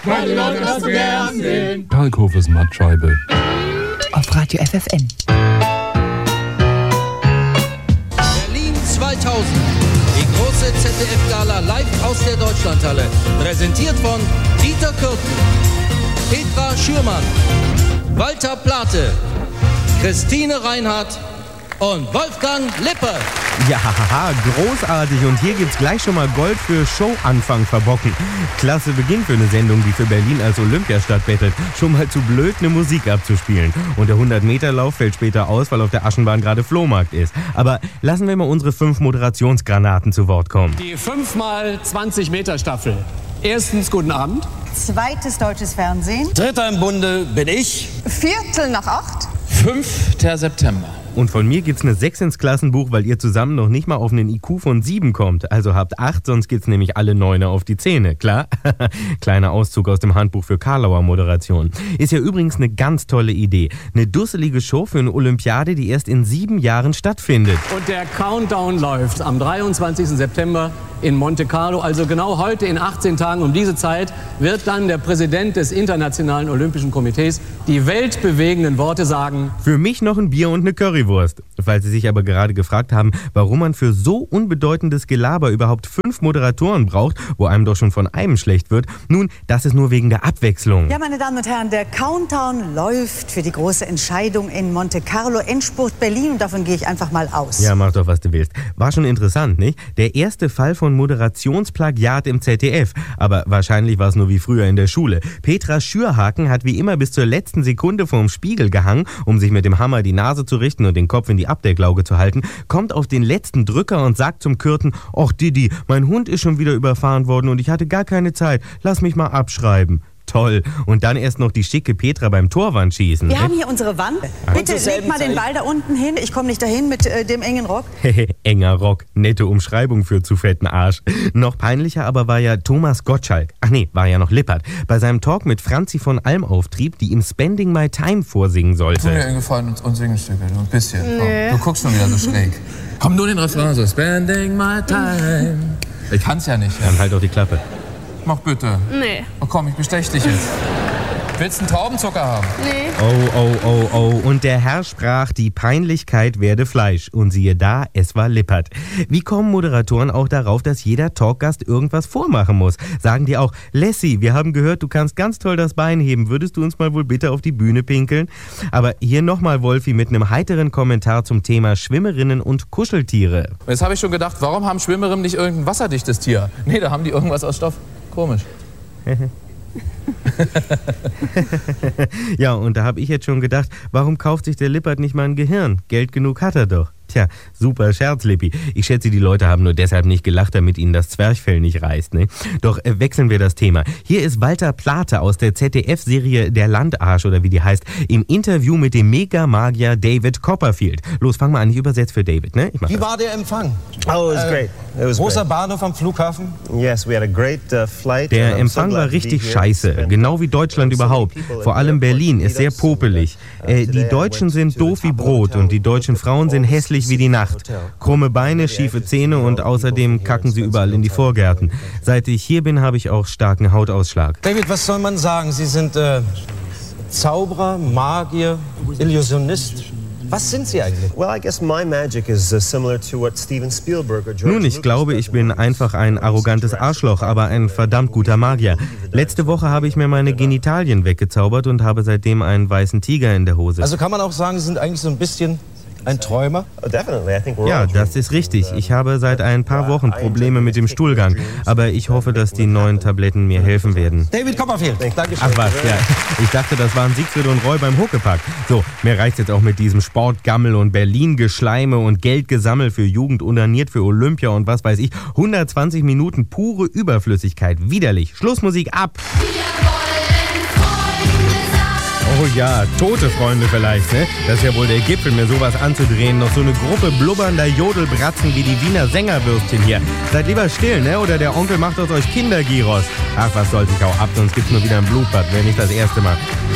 weil die Leute das so gern sehen. Kalkhofes Mattscheibe. Auf Radio FFN. Berlin 2000. Die große ZDF-Gala live aus der Deutschlandhalle. Präsentiert von Dieter Kürten, Petra Schürmann, Walter Plate, Christine Reinhardt und Wolfgang Lippert. Ja, großartig. Und hier gibt's gleich schon mal Gold für Showanfang verbocken. Klasse Beginn für eine Sendung, die für Berlin als Olympiastadt bettelt. Schon mal zu blöd, eine Musik abzuspielen. Und der 100-Meter-Lauf fällt später aus, weil auf der Aschenbahn gerade Flohmarkt ist. Aber lassen wir mal unsere 5 Moderationsgranaten zu Wort kommen. Die 5x20-Meter-Staffel. Erstens, guten Abend. Zweites deutsches Fernsehen. Dritter im Bunde bin ich. 7:45. 5. September. Und von mir gibt's eine 6 ins Klassenbuch, weil ihr zusammen noch nicht mal auf einen IQ von 7 kommt. Also habt 8, sonst gibt's nämlich alle 9 auf die Zähne, klar? Kleiner Auszug aus dem Handbuch für Karlauer Moderation. Ist ja übrigens eine ganz tolle Idee. Eine dusselige Show für eine Olympiade, die erst in 7 Jahren stattfindet. Und der Countdown läuft am 23. September in Monte Carlo. Also genau heute in 18 Tagen um diese Zeit wird dann der Präsident des Internationalen Olympischen Komitees die weltbewegenden Worte sagen. Für mich noch ein Bier und eine Currywurst. Falls Sie sich aber gerade gefragt haben, warum man für so unbedeutendes Gelaber überhaupt 5 Moderatoren braucht, wo einem doch schon von einem schlecht wird, nun, das ist nur wegen der Abwechslung. Ja, meine Damen und Herren, der Countdown läuft für die große Entscheidung in Monte Carlo, Endspurt Berlin, und davon gehe ich einfach mal aus. Ja, mach doch, was du willst. War schon interessant, nicht? Der erste Fall von Moderationsplagiat im ZDF. Aber wahrscheinlich war es nur wie früher in der Schule. Petra Schürhaken hat wie immer bis zur letzten Sekunde vorm Spiegel gehangen, um sich mit dem Hammer die Nase zu richten und den Kopf in die Abdecklauge zu halten, kommt auf den letzten Drücker und sagt zum Kürten: Och Didi, mein Hund ist schon wieder überfahren worden und ich hatte gar keine Zeit. Lass mich mal abschreiben. Toll. Und dann erst noch die schicke Petra beim Torwandschießen. Wir haben hier unsere Wand. Bitte leg mal den Ball da unten hin. Ich komme nicht dahin mit dem engen Rock. Enger Rock. Nette Umschreibung für zu fetten Arsch. Noch peinlicher aber war ja Thomas Gottschalk. Ach nee, war ja noch Lippert. Bei seinem Talk mit Franzi von Alm auftrieb, die ihm Spending My Time vorsingen sollte. Tu mir einen Gefallen und sing ein Stück, ein bisschen. Nee. Du guckst schon wieder so schräg. Komm nur den Refrain so. Spending my time. Ich kann's ja nicht. Dann halt doch die Klappe. Mach bitte. Nee. Oh komm, ich bestech dich jetzt. Willst du einen Traubenzucker haben? Nee. Oh. Und der Herr sprach, die Peinlichkeit werde Fleisch. Und siehe da, es war Lippert. Wie kommen Moderatoren auch darauf, dass jeder Talkgast irgendwas vormachen muss? Sagen die auch: Lassie, wir haben gehört, du kannst ganz toll das Bein heben. Würdest du uns mal wohl bitte auf die Bühne pinkeln? Aber hier nochmal Wolfi mit einem heiteren Kommentar zum Thema Schwimmerinnen und Kuscheltiere. Jetzt habe ich schon gedacht, warum haben Schwimmerinnen nicht irgendein wasserdichtes Tier? Nee, da haben die irgendwas aus Stoff. Komisch. Ja, und da habe ich jetzt schon gedacht, warum kauft sich der Lippert nicht mal ein Gehirn? Geld genug hat er doch. Tja, super Scherz, Lippi. Ich schätze, die Leute haben nur deshalb nicht gelacht, damit ihnen das Zwerchfell nicht reißt, ne? Doch wechseln wir das Thema. Hier ist Walter Plate aus der ZDF-Serie Der Landarsch, oder wie die heißt, im Interview mit dem Mega-Magier David Copperfield. Los, fang mal an, ich übersetze für David, ne? Wie war der Empfang? Oh, it was great. It was großer great. Bahnhof am Flughafen? Yes, we had a great flight. Der Empfang war richtig scheiße, genau wie Deutschland überhaupt. Vor allem Berlin ist sehr popelig. Die Deutschen sind doof wie Brot und die deutschen Frauen sind hässlich wie die Nacht. Krumme Beine, schiefe Zähne und außerdem kacken sie überall in die Vorgärten. Seit ich hier bin, habe ich auch starken Hautausschlag. David, was soll man sagen? Sie sind Zauberer, Magier, Illusionist. Was sind Sie eigentlich? Nun, ich glaube, ich bin einfach ein arrogantes Arschloch, aber ein verdammt guter Magier. Letzte Woche habe ich mir meine Genitalien weggezaubert und habe seitdem einen weißen Tiger in der Hose. Also kann man auch sagen, Sie sind eigentlich so ein bisschen ein Träumer? Ja, das ist richtig. Ich habe seit ein paar Wochen Probleme mit dem Stuhlgang. Aber ich hoffe, dass die neuen Tabletten mir helfen werden. David Copperfield. Ach was, ja. Ich dachte, das waren Siegfried und Roy beim Huckepack. So, mir reicht's jetzt auch mit diesem Sportgammel und Berlin-Geschleime und Geldgesammel für Jugend, unaniert für Olympia und was weiß ich. 120 Minuten pure Überflüssigkeit. Widerlich. Schlussmusik ab. Oh ja, tote Freunde vielleicht, ne? Das ist ja wohl der Gipfel, mir sowas anzudrehen. Noch so eine Gruppe blubbernder Jodelbratzen wie die Wiener Sängerwürstchen hier. Seid lieber still, ne? Oder der Onkel macht aus euch Kindergyros. Ach, was soll's, ich hau ab, sonst gibt's nur wieder ein Blutbad. Wäre nicht das erste Mal.